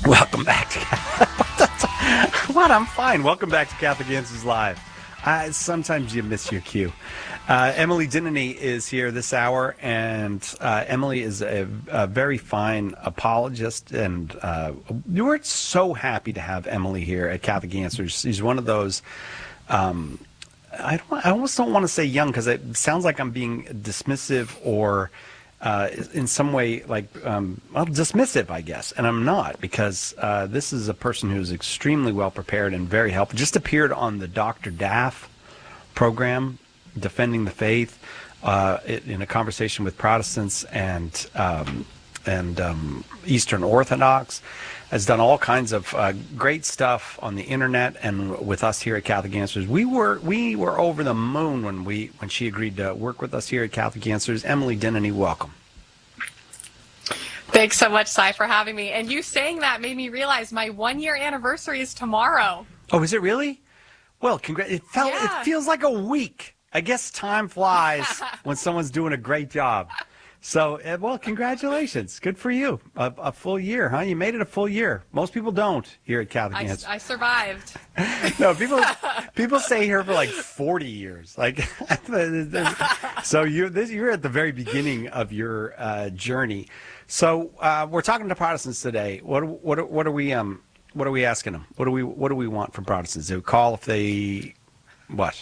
Welcome back to What? I'm fine. Welcome back to Catholic Answers Live. Sometimes you miss your cue. Emily Dinany is here this hour, and Emily is a very fine apologist, and we're so happy to have Emily here at Catholic Answers. She's one of those. I almost don't want to say young because it sounds like I'm being dismissive or in some way dismissive, I guess. And I'm not, because this is a person who's extremely well prepared and very helpful. Just appeared on the Dr. Daff program, Defending the Faith, in a conversation with Protestants and Eastern Orthodox. Has done all kinds of great stuff on the internet and with us here at Catholic Answers. We were over the moon when she agreed to work with us here at Catholic Answers. Emily Dinany, welcome. Thanks so much, Cy, for having me. And you saying that made me realize my 1-year anniversary is tomorrow. Oh, is it really? Well, It feels like a week. I guess time flies when someone's doing a great job. So, well, congratulations. Good for you. A full year, huh? You made it a full year. Most people don't here at Catholic Answers. I survived. No, people stay here for like 40 years. Like, so you're at the very beginning of your journey. So we're talking to Protestants today. What are we asking them? What do we want from Protestants? They call if they what?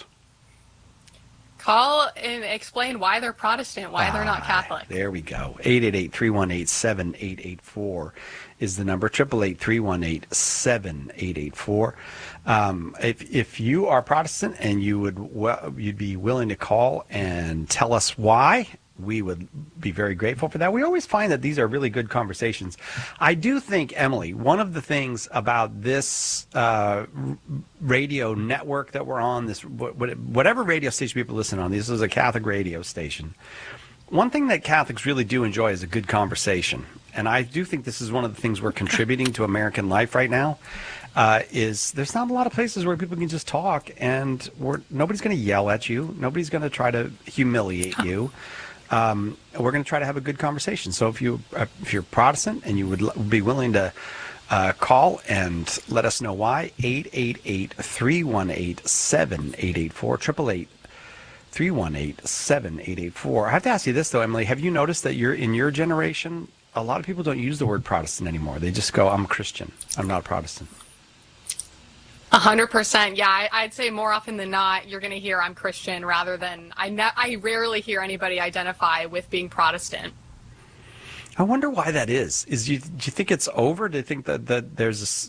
Call and explain why they're Protestant, why they're not Catholic. There we go. 888-318-7884 is the number. 888-318-7884. If you are Protestant and you'd be willing to call and tell us why, we would be very grateful for that. We always find that these are really good conversations. I do think, Emily, one of the things about this radio network that we're on, this whatever radio station people listen on, this is a Catholic radio station. One thing that Catholics really do enjoy is a good conversation. And I do think this is one of the things we're contributing to American life right now, is there's not a lot of places where people can just talk and nobody's going to yell at you. Nobody's going to try to humiliate you. We're going to try to have a good conversation. So if you're Protestant and you would be willing to call and let us know why, 888-318-7884, 888-318-7884. I have to ask you this, though, Emily. Have you noticed that in your generation, a lot of people don't use the word Protestant anymore. They just go, I'm a Christian. I'm not a Protestant. 100%. Yeah, I'd say more often than not, you're going to hear I'm Christian rather than I rarely hear anybody identify with being Protestant. I wonder why that is. Do you think it's over? Do you think that there's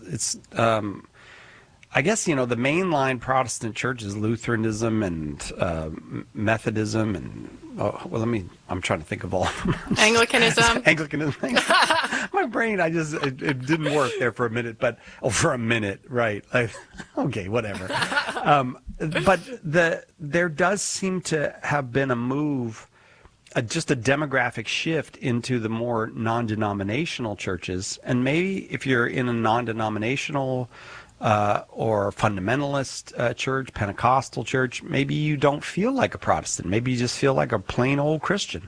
I guess, the mainline Protestant churches, Lutheranism and Methodism and, I'm trying to think of all of them. Anglicanism. Anglicanism. My brain, it didn't work there for a minute, for a minute, right. Okay, whatever. But there does seem to have been a move, just a demographic shift into the more non-denominational churches. And maybe if you're in a non-denominational or fundamentalist church, Pentecostal church, maybe you don't feel like a Protestant. Maybe you just feel like a plain old Christian.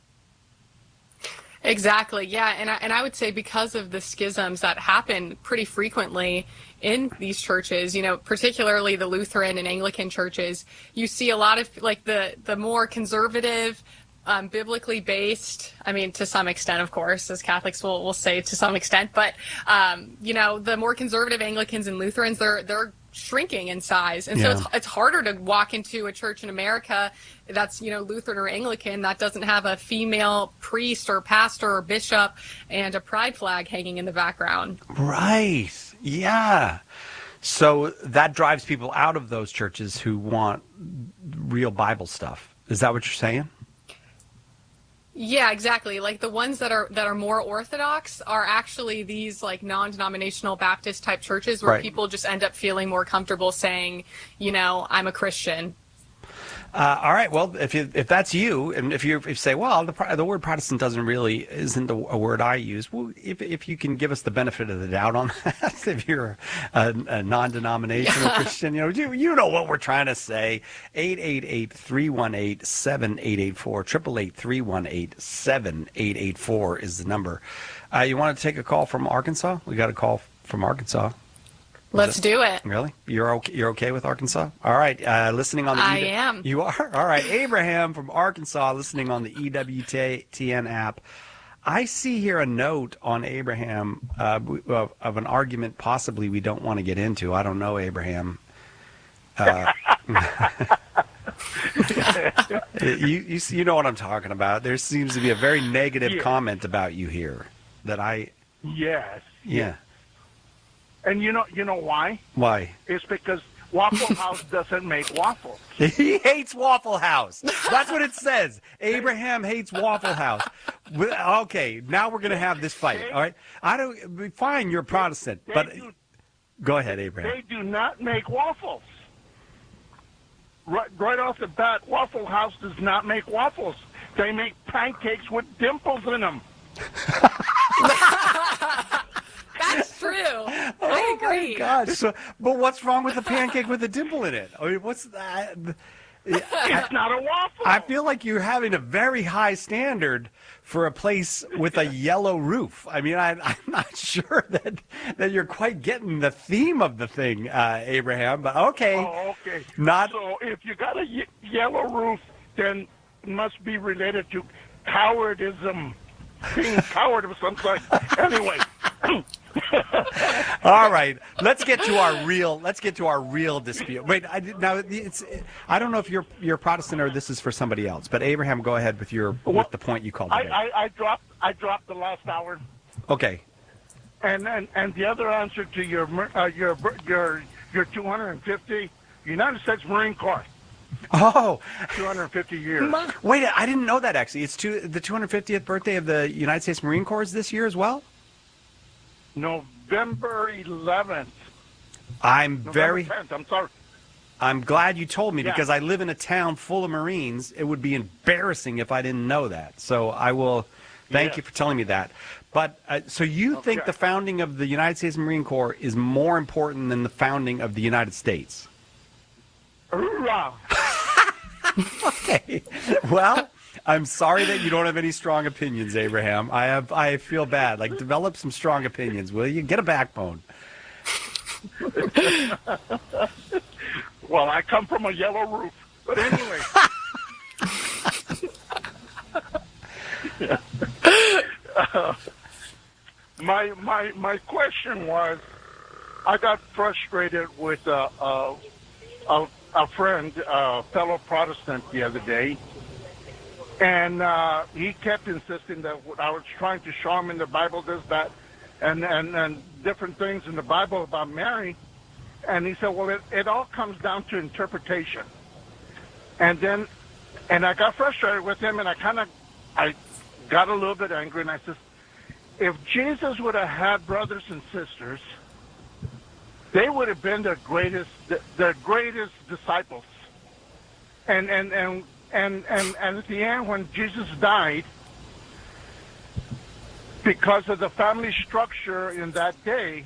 Exactly, yeah, and I would say because of the schisms that happen pretty frequently in these churches, particularly the Lutheran and Anglican churches, you see a lot of the more conservative, biblically based, to some extent, of course, as Catholics will say to some extent, but, the more conservative Anglicans and Lutherans, they're shrinking in size. And so it's harder to walk into a church in America that's, Lutheran or Anglican that doesn't have a female priest or pastor or bishop and a pride flag hanging in the background. Right. Yeah. So that drives people out of those churches who want real Bible stuff. Is that what you're saying? Yeah, exactly. Like the ones that are more orthodox are actually these non-denominational Baptist type churches where people just end up feeling more comfortable saying, I'm a Christian. All right. Well, if that's you, and if you say, well, the word Protestant isn't a word I use. Well, if you can give us the benefit of the doubt on that, if you're a non-denominational Christian, you know what we're trying to say. 888-318-7884, 888-318-7884 is the number. You want to take a call from Arkansas? We got a call from Arkansas. Let's do it. Really? You're okay? You're okay with Arkansas? All right. Listening on the I am. You are? All right. Abraham from Arkansas, listening on the EWTN app. I see here a note on Abraham of an argument possibly we don't want to get into. I don't know, Abraham. You know what I'm talking about. There seems to be a very negative comment about you here that I... Yes. Yeah. And you know why? Why? It's because Waffle House doesn't make waffles. He hates Waffle House. That's what it says. Abraham hates Waffle House. Okay, now we're going to have this fight. All right. Fine, you're Protestant, but go ahead, Abraham. They do not make waffles. Right off the bat, Waffle House does not make waffles. They make pancakes with dimples in them. That's true. I agree. Oh my gosh! But what's wrong with the pancake with a dimple in it? I mean, what's that? It's not a waffle. I feel like you're having a very high standard for a place with a yellow roof. I mean, I'm not sure that you're quite getting the theme of the thing, Abraham. But okay. Oh, okay. So if you got a yellow roof, then it must be related to cowardism, being a coward of some kind. Anyway. All right, let's get to our real dispute. Wait, I don't know if you're Protestant or this is for somebody else. But Abraham, go ahead with the point you called today. I dropped the last hour. Okay. And the other answer to your 250 United States Marine Corps. Oh, 250 years. Wait, I didn't know that actually. It's the 250th birthday of the United States Marine Corps this year as well. November 11th. November 10th, I'm sorry. I'm glad you told me because I live in a town full of Marines. It would be embarrassing if I didn't know that. So I will thank you for telling me that. But so you think the founding of the United States Marine Corps is more important than the founding of the United States? Hoorah! Okay. Well, I'm sorry that you don't have any strong opinions, Abraham. I feel bad. Like, develop some strong opinions, will you? Get a backbone. Well, I come from a yellow roof. But anyway. My question was, I got frustrated with a friend, a fellow Protestant the other day. And he kept insisting that I was trying to show him in the Bible this, that, and different things in the Bible about Mary. And he said, well, it all comes down to interpretation. And I got frustrated with him, and I got a little bit angry, and I said, if Jesus would have had brothers and sisters, they would have been the greatest disciples. And at the end, when Jesus died, because of the family structure in that day,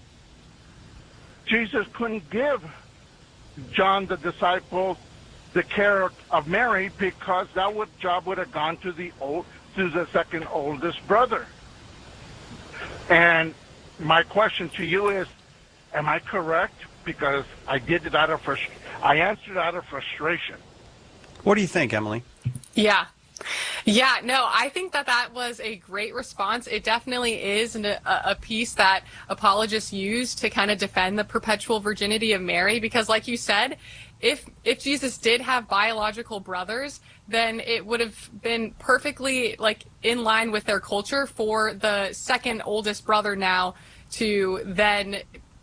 Jesus couldn't give John the disciple the care of Mary because that job would have gone to the second oldest brother. And my question to you is, am I correct? Because I did it I answered out of frustration. What do you think, Emily? Yeah, no, I think that was a great response. It definitely is a piece that apologists use to kind of defend the perpetual virginity of Mary, because like you said, if Jesus did have biological brothers, then it would have been perfectly like in line with their culture for the second oldest brother now to then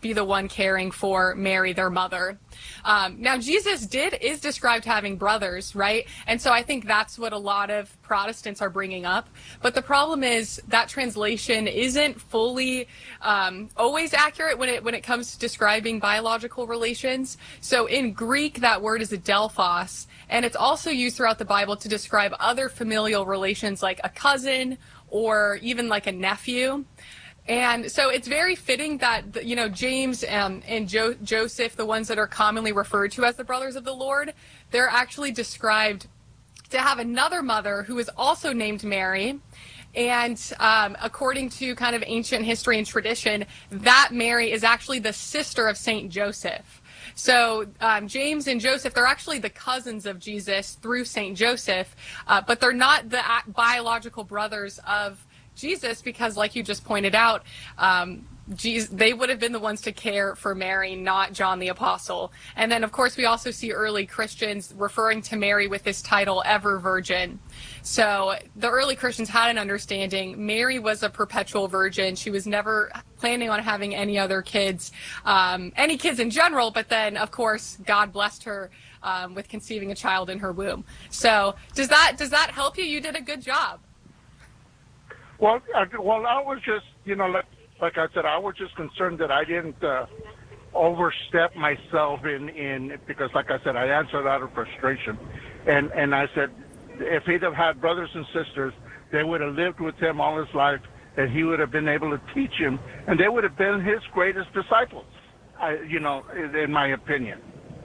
be the one caring for Mary, their mother. Now, Jesus is described having brothers, right? And so I think that's what a lot of Protestants are bringing up. But the problem is that translation isn't fully always accurate when it comes to describing biological relations. So in Greek, that word is adelphos, and it's also used throughout the Bible to describe other familial relations like a cousin or even like a nephew. And so it's very fitting that, you know, James and Joseph, the ones that are commonly referred to as the brothers of the Lord, they're actually described to have another mother who is also named Mary. And according to kind of ancient history and tradition, that Mary is actually the sister of Saint Joseph. So James and Joseph, they're actually the cousins of Jesus through Saint Joseph, but they're not the biological brothers of Jesus, because like you just pointed out, they would have been the ones to care for Mary, not John the Apostle. And then, of course, we also see early Christians referring to Mary with this title, ever virgin. So the early Christians had an understanding. Mary was a perpetual virgin. She was never planning on having any other kids, any kids in general, but then, of course, God blessed her with conceiving a child in her womb. So does that help you? You did a good job. Well, I was just, you know, like I said, I was just concerned that I didn't overstep myself in because, like I said, I answered out of frustration, and I said, if he'd have had brothers and sisters, they would have lived with him all his life, and he would have been able to teach him, and they would have been his greatest disciples, in my opinion.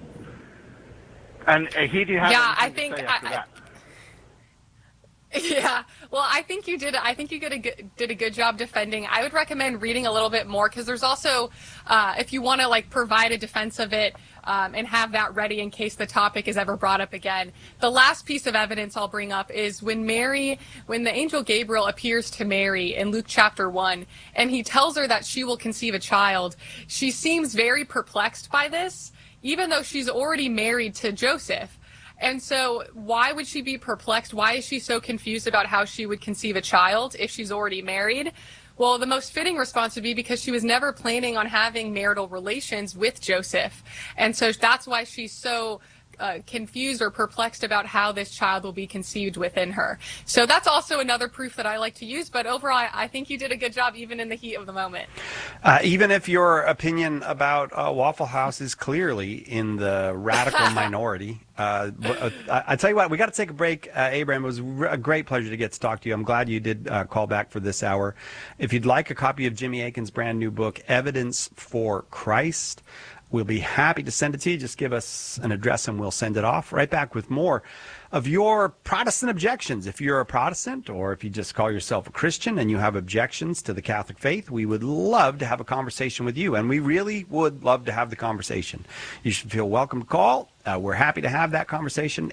And he didn't have anything to say after that. Yeah, well, I think you did a good job defending. I would recommend reading a little bit more, because there's also, if you want to like provide a defense of it and have that ready in case the topic is ever brought up again. The last piece of evidence I'll bring up is when the angel Gabriel appears to Mary in Luke chapter 1, and he tells her that she will conceive a child, she seems very perplexed by this, even though she's already married to Joseph. And so why would she be perplexed? Why is she so confused about how she would conceive a child if she's already married? Well, the most fitting response would be because she was never planning on having marital relations with Joseph. And so that's why she's so confused or perplexed about how this child will be conceived within her. So that's also another proof that I like to use. But overall, I think you did a good job even in the heat of the moment. Even if your opinion about Waffle House is clearly in the radical minority. I tell you what, we got to take a break. Abraham, it was a great pleasure to get to talk to you. I'm glad you did call back for this hour. If you'd like a copy of Jimmy Akin's brand new book, Evidence for Christ, we'll be happy to send it to you. Just give us an address and we'll send it off. Right back with more of your Protestant objections. If you're a Protestant, or if you just call yourself a Christian and you have objections to the Catholic faith, we would love to have a conversation with you. And we really would love to have the conversation. You should feel welcome to call. We're happy to have that conversation.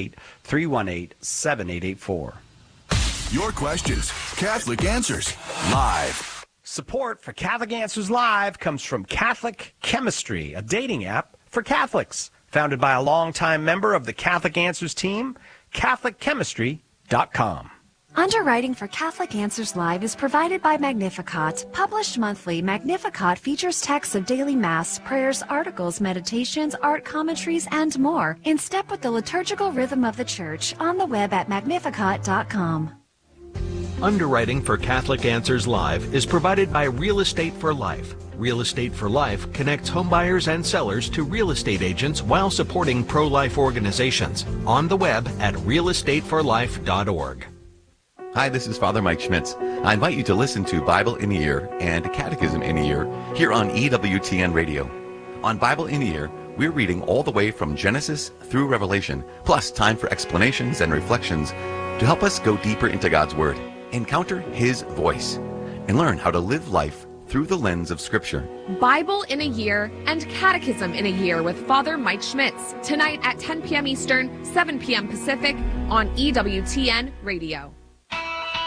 888-318-7884. Your questions, Catholic Answers, live. Support for Catholic Answers Live comes from Catholic Chemistry, a dating app for Catholics. Founded by a longtime member of the Catholic Answers team, CatholicChemistry.com. Underwriting for Catholic Answers Live is provided by Magnificat. Published monthly, Magnificat features texts of daily Mass, prayers, articles, meditations, art commentaries, and more, in step with the liturgical rhythm of the Church, on the web at Magnificat.com. Underwriting for Catholic Answers Live is provided by Real Estate for Life. Real Estate for Life connects homebuyers and sellers to real estate agents while supporting pro-life organizations. On the web at realestateforlife.org. Hi, this is Father Mike Schmitz. I invite you to listen to Bible in a Year and Catechism in a Year here on EWTN Radio. On Bible in a Year, we're reading all the way from Genesis through Revelation, plus time for explanations and reflections to help us go deeper into God's Word, encounter His voice, and learn how to live life through the lens of Scripture. Bible in a Year and Catechism in a Year with Father Mike Schmitz, tonight at 10 p.m. Eastern, 7 p.m. Pacific on EWTN Radio.